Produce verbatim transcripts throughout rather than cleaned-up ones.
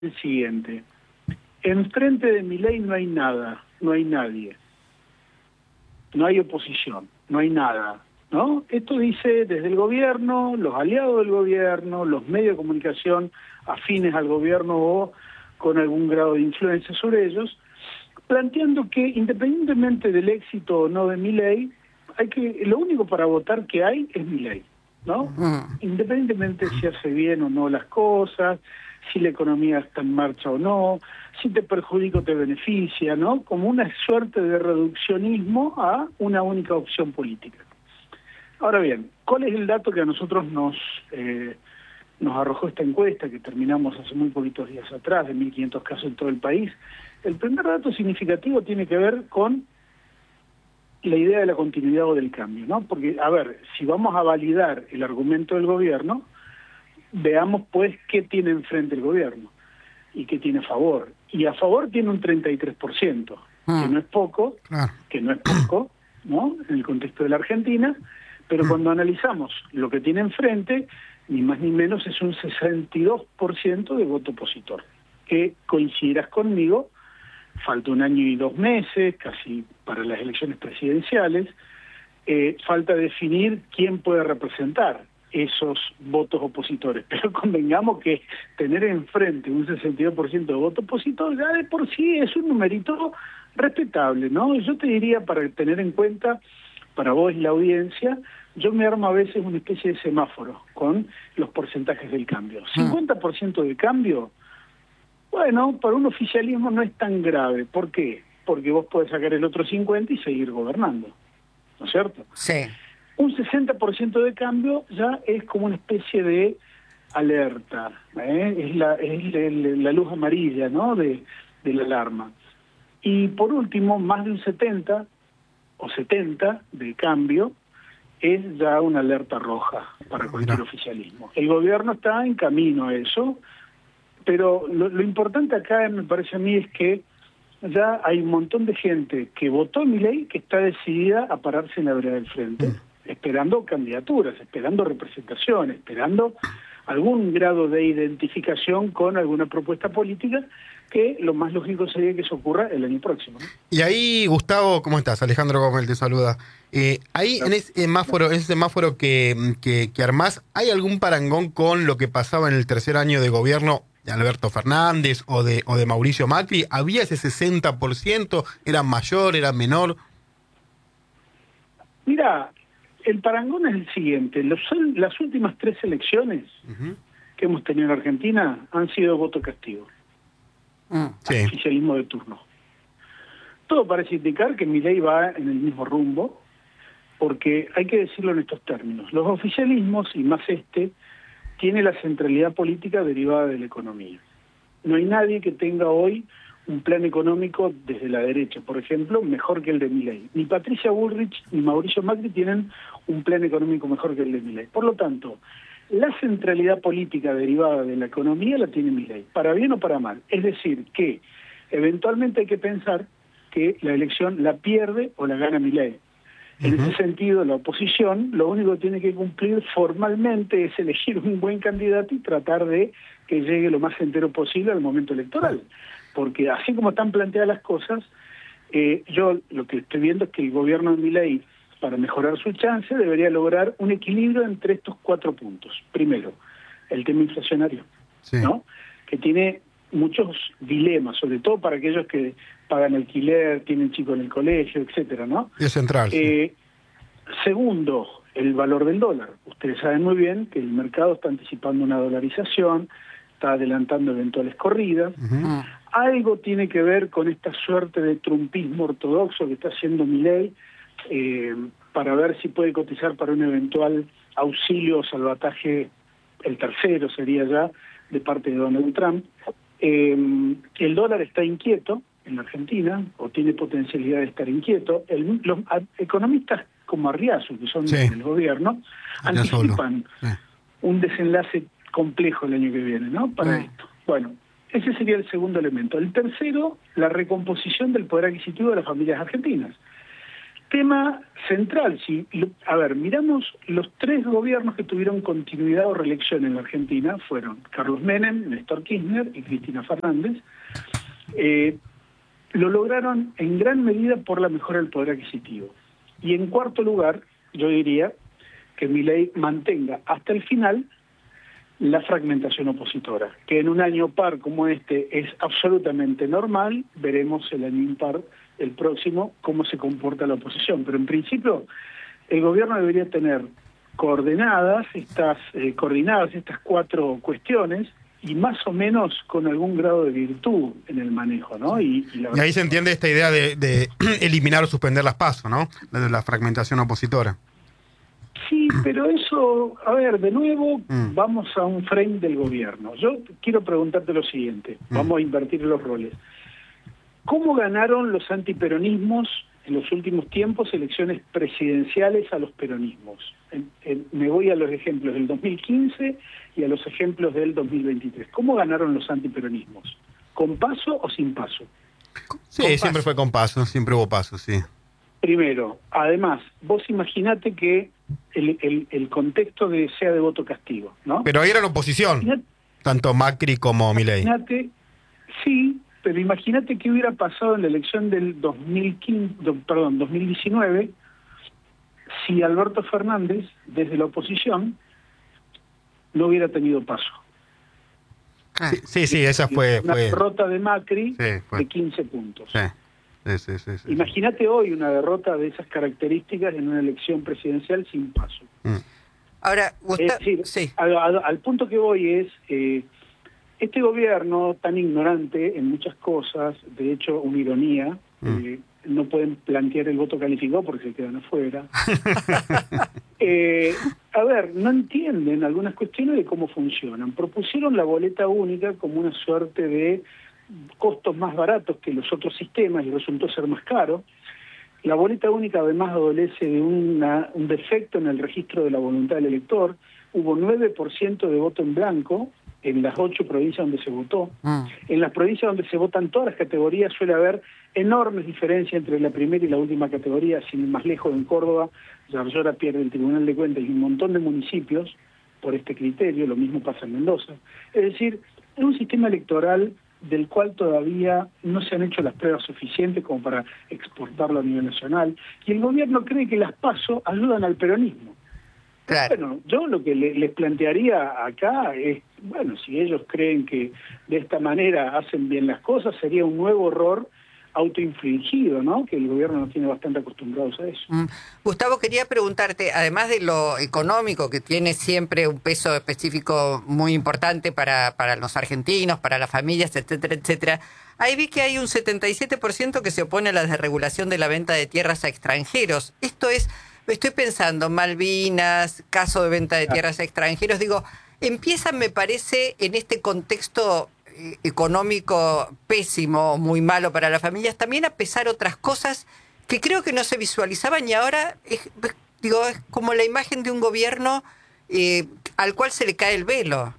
el siguiente. Enfrente de Milei no hay nada, no hay nadie. No hay oposición, no hay nada, ¿no? Esto dice desde el gobierno, los aliados del gobierno, los medios de comunicación afines al gobierno o con algún grado de influencia sobre ellos, planteando que independientemente del éxito o no de Milei, hay que, lo único para votar que hay es Milei, ¿no? Mm. Independientemente si hace bien o no las cosas, si la economía está en marcha o no, si te perjudica o te beneficia, ¿no? Como una suerte de reduccionismo a una única opción política. Ahora bien, ¿cuál es el dato que a nosotros nos eh, nos arrojó esta encuesta que terminamos hace muy poquitos días atrás, de mil quinientos casos en todo el país? El primer dato significativo tiene que ver con la idea de la continuidad o del cambio, ¿no? Porque, a ver, si vamos a validar el argumento del gobierno, veamos pues qué tiene enfrente el gobierno y qué tiene a favor. Y a favor tiene un treinta y tres por ciento, mm. que no es poco, claro. que no es poco, ¿no? En el contexto de la Argentina, pero mm. cuando analizamos lo que tiene enfrente, ni más ni menos es un sesenta y dos por ciento de voto opositor, que coincidirás conmigo, falta un año y dos meses, casi para las elecciones presidenciales, eh, falta definir quién puede representar esos votos opositores, pero convengamos que tener enfrente un sesenta y dos por ciento de voto opositor ya de por sí es un numerito respetable, ¿no? Yo te diría, para tener en cuenta, para vos y la audiencia, yo me armo a veces una especie de semáforo con los porcentajes del cambio. cincuenta por ciento de cambio, bueno, para un oficialismo no es tan grave. ¿Por qué? Porque vos podés sacar el otro cincuenta y seguir gobernando, ¿no es cierto? Sí. Un sesenta por ciento de cambio ya es como una especie de alerta, ¿eh? es, la, es la, la luz amarilla, ¿no? de, de la alarma. Y por último, más de un setenta o setenta de cambio es ya una alerta roja para cualquier no. oficialismo. El gobierno está en camino a eso, pero lo, lo importante acá, me parece a mí, es que ya hay un montón de gente que votó Milei que está decidida a pararse en la vereda del frente. Mm. esperando candidaturas, esperando representación, esperando algún grado de identificación con alguna propuesta política, que lo más lógico sería que eso ocurra el año próximo, ¿no? Y ahí, Gustavo, ¿cómo estás? Alejandro Gómez te saluda. Eh, ahí no. en ese semáforo, en ese semáforo que, que, que armás, ¿hay algún parangón con lo que pasaba en el tercer año de gobierno de Alberto Fernández o de, o de Mauricio Macri? ¿Había ese sesenta por ciento? ¿Era mayor, era menor? Mira, el parangón es el siguiente. Los, las últimas tres elecciones uh-huh. que hemos tenido en Argentina han sido voto castigo. Uh, sí. Oficialismo de turno. Todo parece indicar que Milei va en el mismo rumbo, porque hay que decirlo en estos términos. Los oficialismos, y más este, tiene la centralidad política derivada de la economía. No hay nadie que tenga hoy un plan económico desde la derecha, por ejemplo, mejor que el de Milei. Ni Patricia Bullrich ni Mauricio Macri tienen un plan económico mejor que el de Milei. Por lo tanto, la centralidad política derivada de la economía la tiene Milei, para bien o para mal. Es decir, que eventualmente hay que pensar que la elección la pierde o la gana Milei. En uh-huh. ese sentido, la oposición lo único que tiene que cumplir formalmente es elegir un buen candidato y tratar de que llegue lo más entero posible al momento electoral. Porque así como están planteadas las cosas, eh, yo lo que estoy viendo es que el gobierno de Milei, para mejorar su chance, debería lograr un equilibrio entre estos cuatro puntos. Primero, el tema inflacionario, sí. ¿no? Que tiene muchos dilemas, sobre todo para aquellos que pagan alquiler, tienen chicos en el colegio, etcétera, ¿no? Es central. Eh, sí. Segundo, el valor del dólar. Ustedes saben muy bien que el mercado está anticipando una dolarización, está adelantando eventuales corridas. Uh-huh. Algo tiene que ver con esta suerte de trumpismo ortodoxo que está haciendo Milei, eh, para ver si puede cotizar para un eventual auxilio o salvataje, el tercero sería ya, de parte de Donald Trump. Eh, el dólar está inquieto en la Argentina, o tiene potencialidad de estar inquieto. El, los a, economistas como Arriazu, que son sí. del gobierno, Arriazu anticipan sí. un desenlace complejo el año que viene, ¿no? Para sí. esto. Bueno, ese sería el segundo elemento. El tercero, la recomposición del poder adquisitivo de las familias argentinas. tema central. Si, a ver, miramos los tres gobiernos que tuvieron continuidad o reelección en la Argentina, fueron Carlos Menem, Néstor Kirchner y Cristina Fernández. Eh, lo lograron en gran medida por la mejora del poder adquisitivo. Y en cuarto lugar, yo diría que Milei mantenga hasta el final la fragmentación opositora, que en un año par como este es absolutamente normal. Veremos el año impar, el próximo, cómo se comporta la oposición. Pero en principio el gobierno debería tener coordenadas estas, eh, coordinadas estas cuatro cuestiones, y más o menos con algún grado de virtud en el manejo, ¿no? Y, y, la y ahí se entiende esta idea de, de eliminar o suspender las PASO, ¿no? La de la fragmentación opositora. Sí, pero eso, a ver, de nuevo mm. vamos a un frame del gobierno. Yo quiero preguntarte lo siguiente, mm. vamos a invertir los roles. ¿Cómo ganaron los antiperonismos en los últimos tiempos elecciones presidenciales a los peronismos? En, en, me voy a los ejemplos del dos mil quince y a los ejemplos del dos mil veintitrés. ¿Cómo ganaron los antiperonismos? ¿Con paso o sin paso? Sí, con siempre paso. Fue con paso, siempre hubo paso, sí. Primero, además, vos imaginate que el, el, el contexto de sea de voto castigo, ¿no? Pero ahí era la oposición, imaginate, tanto Macri como Milei. Imagínate, sí, pero imagínate qué hubiera pasado en la elección del dos mil quince, perdón, dos mil diecinueve, si Alberto Fernández, desde la oposición, no hubiera tenido paso. Sí, sí, sí, esa fue... Una fue... derrota de Macri sí, de quince puntos. Sí. Sí, sí, sí, sí, Imagínate hoy una derrota de esas características en una elección presidencial sin paso. Mm. Ahora, usted... es decir, sí. al, al, al punto que voy es, eh, este gobierno tan ignorante en muchas cosas, de hecho, una ironía, mm. eh, no pueden plantear el voto calificado porque se quedan afuera. eh, a ver, no entienden algunas cuestiones de cómo funcionan. Propusieron la boleta única como una suerte de costos más baratos que los otros sistemas y resultó ser más caro. La boleta única además adolece de una, un defecto en el registro de la voluntad del elector. Hubo nueve por ciento de voto en blanco en las ocho provincias donde se votó. Mm. En las provincias donde se votan todas las categorías suele haber enormes diferencias entre la primera y la última categoría. Sin ir más lejos, en Córdoba, Yarlora pierde el Tribunal de Cuentas y un montón de municipios por este criterio. Lo mismo pasa en Mendoza. Es decir, es un sistema electoral del cual todavía no se han hecho las pruebas suficientes como para exportarlo a nivel nacional, y el gobierno cree que las PASO ayudan al peronismo. Claro. Bueno, yo lo que le, les plantearía acá es, bueno, si ellos creen que de esta manera hacen bien las cosas, sería un nuevo error autoinfligido, ¿no? Que el gobierno nos tiene bastante acostumbrados a eso. Mm. Gustavo, quería preguntarte, además de lo económico, que tiene siempre un peso específico muy importante para, para los argentinos, para las familias, etcétera, etcétera, ahí vi que hay un setenta y siete por ciento que se opone a la desregulación de la venta de tierras a extranjeros. Esto es, estoy pensando, Malvinas, caso de venta de tierras a extranjeros, digo, empiezan, me parece, en este contexto económico pésimo, muy malo para las familias, también a pesar otras cosas que creo que no se visualizaban, y ahora es, digo, es como la imagen de un gobierno eh, al cual se le cae el velo.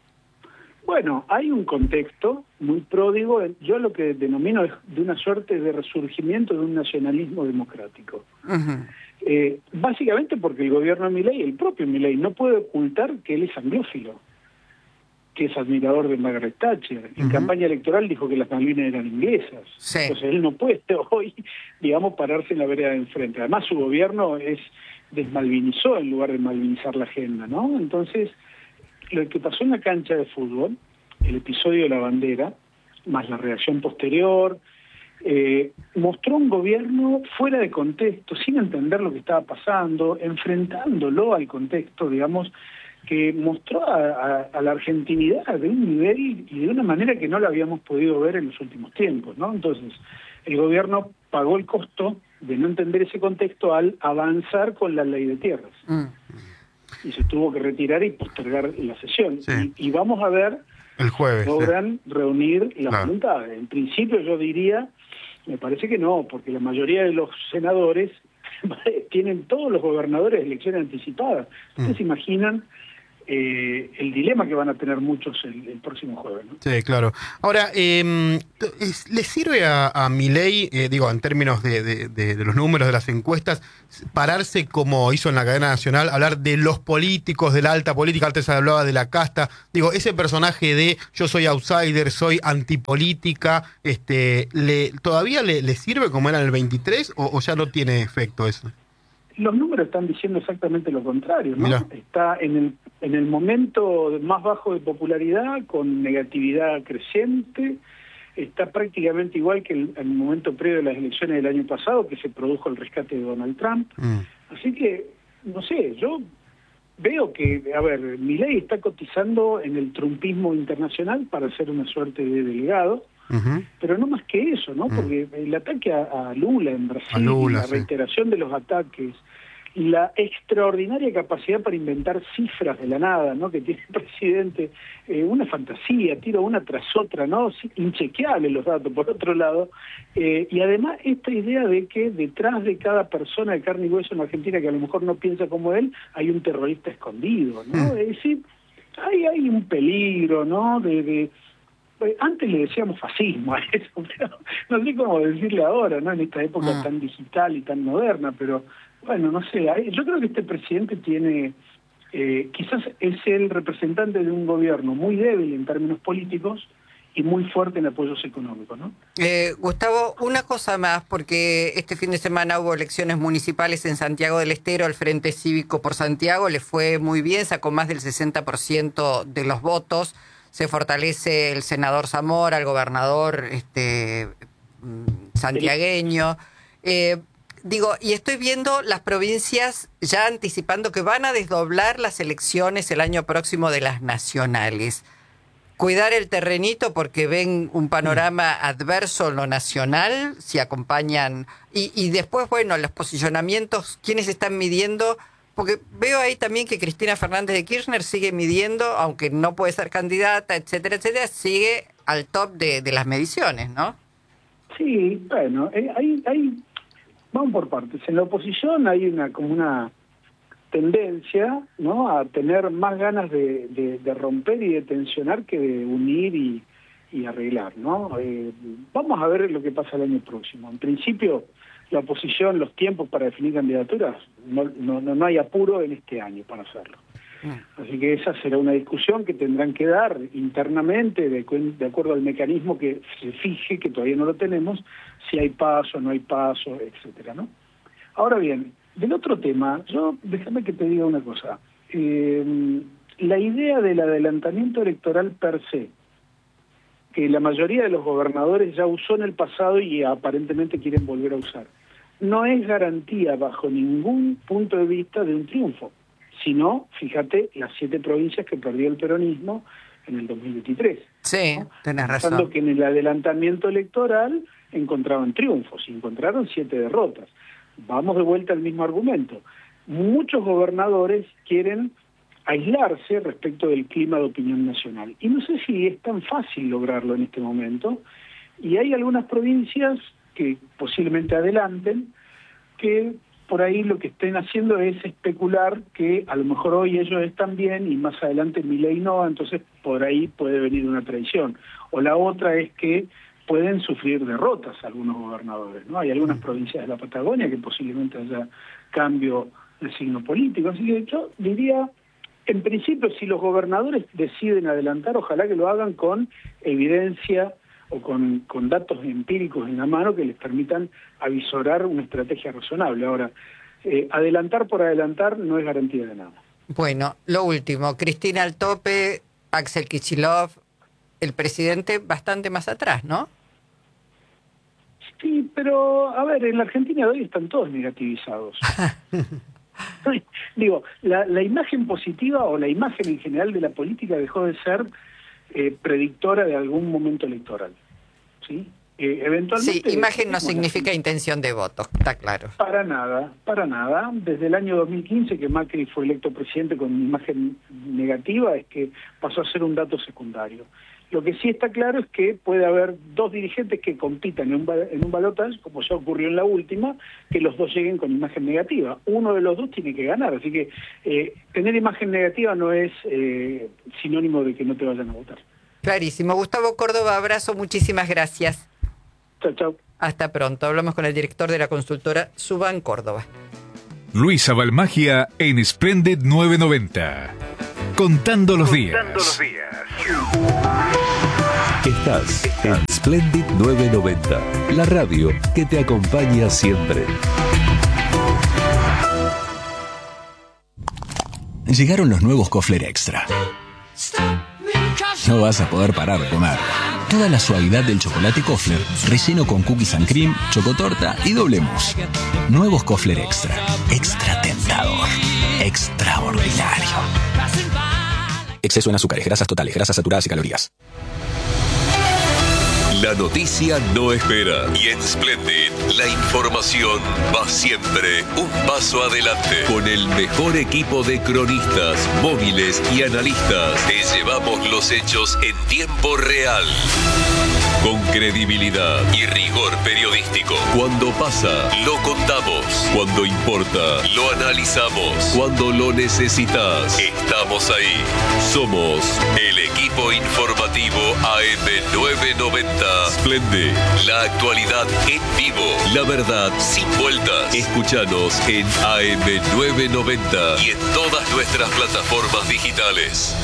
Bueno, hay un contexto muy pródigo, yo lo que denomino es de una suerte de resurgimiento de un nacionalismo democrático. Uh-huh. eh, básicamente porque el gobierno de Milei, el propio Milei, no puede ocultar que él es anglófilo, que es admirador de Margaret Thatcher. En uh-huh. campaña electoral dijo que las Malvinas eran inglesas. Sí. Entonces él no puede hoy, digamos, pararse en la vereda de enfrente. Además su gobierno es desmalvinizó en lugar de malvinizar la agenda, ¿no? Entonces, lo que pasó en la cancha de fútbol, el episodio de la bandera, más la reacción posterior, eh, mostró un gobierno fuera de contexto, sin entender lo que estaba pasando, enfrentándolo al contexto, digamos, que mostró a, a, a la argentinidad de un nivel y de una manera que no lo habíamos podido ver en los últimos tiempos, ¿no? Entonces, el gobierno pagó el costo de no entender ese contexto al avanzar con la ley de tierras. Mm. Y se tuvo que retirar y postergar la sesión. Sí. Y, y vamos a ver el jueves si logran sí. reunir las claro. voluntades. En principio yo diría, me parece que no, porque la mayoría de los senadores tienen todos los gobernadores de elecciones anticipadas. ¿Ustedes mm. se imaginan eh, el dilema que van a tener muchos el, el próximo jueves, ¿no? Sí, claro. Ahora, eh, ¿le sirve a, a Milei, eh, digo, en términos de, de, de, de los números de las encuestas, pararse como hizo en la cadena nacional, hablar de los políticos, de la alta política? Antes se hablaba de la casta. Digo, ese personaje de yo soy outsider, soy antipolítica, este, le, ¿todavía le, le sirve como era en el veintitrés o, o ya no tiene efecto eso? Los números están diciendo exactamente lo contrario, ¿no? Mirá. Está en el en el momento más bajo de popularidad, con negatividad creciente, está prácticamente igual que el, el momento previo de las elecciones del año pasado, que se produjo el rescate de Donald Trump. Mm. Así que, no sé, yo veo que, a ver, Milei está cotizando en el trumpismo internacional para ser una suerte de delegado, uh-huh. pero no más que eso, ¿no? Uh-huh. Porque el ataque a, a Lula en Brasil, Lula, la reiteración sí. de los ataques, la extraordinaria capacidad para inventar cifras de la nada, ¿no? Que tiene el presidente, eh, una fantasía, tira una tras otra, ¿no? Inchequeables los datos, por otro lado, eh, y además esta idea de que detrás de cada persona de carne y hueso en Argentina que a lo mejor no piensa como él, hay un terrorista escondido, ¿no? Mm. Es decir, hay, hay un peligro, ¿no? De, de antes le decíamos fascismo a eso, pero no sé cómo decirle ahora, ¿no? En esta época mm. tan digital y tan moderna, pero bueno, no sé, yo creo que este presidente tiene, eh, quizás es el representante de un gobierno muy débil en términos políticos y muy fuerte en apoyos económicos, ¿no? Eh, Gustavo, una cosa más, porque este fin de semana hubo elecciones municipales en Santiago del Estero, el Frente Cívico por Santiago le fue muy bien, sacó más del sesenta por ciento de los votos, se fortalece el senador Zamora, el gobernador este santiagueño. Eh, Digo, y estoy viendo las provincias ya anticipando que van a desdoblar las elecciones el año próximo de las nacionales. Cuidar el terrenito porque ven un panorama adverso en lo nacional, si acompañan... Y, y después, bueno, los posicionamientos, ¿quiénes están midiendo? Porque veo ahí también que Cristina Fernández de Kirchner sigue midiendo, aunque no puede ser candidata, etcétera, etcétera, sigue al top de, de las mediciones, ¿no? Sí, bueno, eh, hay... hay... Vamos por partes. En la oposición hay una como una tendencia, ¿no?, a tener más ganas de, de, de romper y de tensionar que de unir y, y arreglar, ¿no? Eh, vamos a ver lo que pasa el año próximo. En principio, la oposición, los tiempos para definir candidaturas, no, no, no hay apuro en este año para hacerlo. Así que esa será una discusión que tendrán que dar internamente, de, de acuerdo al mecanismo que se fije, que todavía no lo tenemos, si hay paso, no hay paso, etcétera, ¿no? Ahora bien, del otro tema, yo déjame que te diga una cosa. Eh, la idea del adelantamiento electoral per se, que la mayoría de los gobernadores ya usó en el pasado y aparentemente quieren volver a usar, no es garantía bajo ningún punto de vista de un triunfo. Sino, fíjate, las siete provincias que perdió el peronismo en el dos mil veintitrés. Sí, ¿no? tenés razón. Pensando que en el adelantamiento electoral encontraban triunfos y encontraron siete derrotas. Vamos de vuelta al mismo argumento. Muchos gobernadores quieren aislarse respecto del clima de opinión nacional. Y no sé si es tan fácil lograrlo en este momento. Y hay algunas provincias que posiblemente adelanten, que por ahí lo que estén haciendo es especular que a lo mejor hoy ellos están bien y más adelante Milei no, entonces por ahí puede venir una traición. O la otra es que pueden sufrir derrotas algunos gobernadores, ¿no? Hay algunas provincias de la Patagonia que posiblemente haya cambio de signo político. Así que yo diría, en principio, si los gobernadores deciden adelantar, ojalá que lo hagan con evidencia o con, con datos empíricos en la mano que les permitan avisorar una estrategia razonable. Ahora, eh, adelantar por adelantar no es garantía de nada. Bueno, lo último, Cristina al tope, Axel Kicillof, el presidente bastante más atrás, ¿no? Sí, pero, a ver, en la Argentina de hoy están todos negativizados. Digo, la, la imagen positiva o la imagen en general de la política dejó de ser Eh, predictora de algún momento electoral, ¿sí? Eh, eventualmente... Sí, imagen no significa intención de voto, está claro. Para nada, para nada. Desde el año dos mil quince, que Macri fue electo presidente con imagen negativa, es que pasó a ser un dato secundario. Lo que sí está claro es que puede haber dos dirigentes que compitan en un, en un balotaje, como ya ocurrió en la última, que los dos lleguen con imagen negativa. Uno de los dos tiene que ganar, así que eh, tener imagen negativa no es eh, sinónimo de que no te vayan a votar. Clarísimo. Gustavo Córdoba, abrazo, muchísimas gracias. Chao, chao. Hasta pronto. Hablamos con el director de la consultora Suban Córdoba. Luisa Balmagia en Splendid novecientos noventa. Contando los días. Contando los días. Estás en Splendid novecientos noventa, la radio que te acompaña siempre. Llegaron los nuevos Kofler Extra. No vas a poder parar de comer. Toda la suavidad del chocolate Kofler, relleno con cookies and cream, chocotorta y doble mousse. Nuevos Kofler Extra. Extra tentador. Extraordinario. Exceso en azúcares, grasas totales, grasas saturadas y calorías. La noticia no espera. Y en Splendid, la información va siempre un paso adelante. Con el mejor equipo de cronistas, móviles y analistas, te llevamos los hechos en tiempo real. Con credibilidad y rigor periodístico. Cuando pasa, lo contamos. Cuando importa, lo analizamos. Cuando lo necesitas, estamos ahí. Somos el equipo informativo A M novecientos noventa. Splendid, la actualidad en vivo. La verdad sin vueltas. Escúchanos en A M novecientos noventa y en todas nuestras plataformas digitales.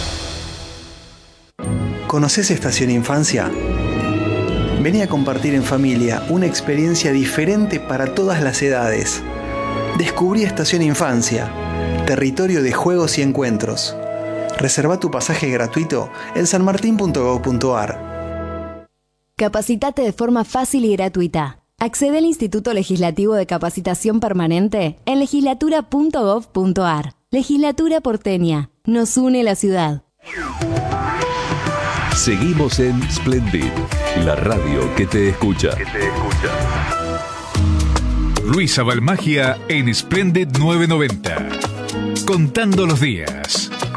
¿Conoces Estación Infancia? Vení a compartir en familia una experiencia diferente para todas las edades. Descubrí Estación Infancia, territorio de juegos y encuentros. Reserva tu pasaje gratuito en sanmartin punto gob punto ar. Capacitate de forma fácil y gratuita. Accede al Instituto Legislativo de Capacitación Permanente en legislatura punto gob punto ar. Legislatura porteña. Nos une la ciudad. Seguimos en Splendid, la radio que te escucha. Que te escucha. Luisa Balmagia en Splendid novecientos noventa. Contando los días.